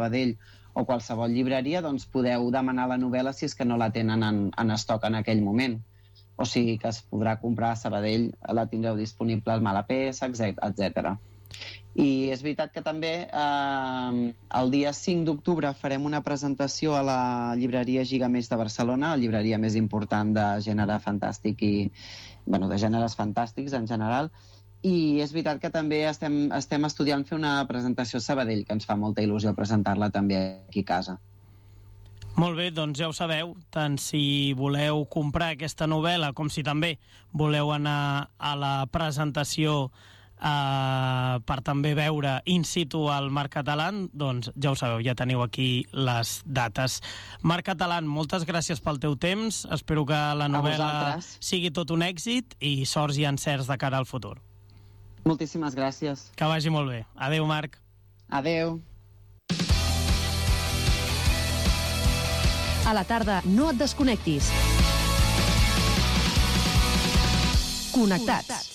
Sabadell o qualsevol llibreria, doncs podeu demanar la novel·la si és que no la tenen en estoc en aquell moment. O sigui que es podrà comprar a Sabadell, la tindreu disponible al Malapesa, etc. I és veritat que també el dia 5 d'octubre farem una presentació a la llibreria Gigamés de Barcelona, la llibreria més important de gènere fantàstic i de gèneres fantàstics en general, i és veritat que també estem estudiant fer una presentació a Sabadell, que ens fa molta il·lusió presentar-la també aquí a casa. Molt bé, doncs ja ho sabeu, tant si voleu comprar aquesta novel·la com si també voleu anar a la presentació per també veure in situ al Marc Catalán, doncs ja ho sabeu, ja teniu aquí les dates. Marc Catalán, moltes gràcies pel teu temps, espero que la novel·la sigui tot un èxit i sorts i encerts de cara al futur. Moltíssimes gràcies. Que vagi molt bé. Adéu, Marc. Adéu. A la tarda no et desconnectis. Connectats.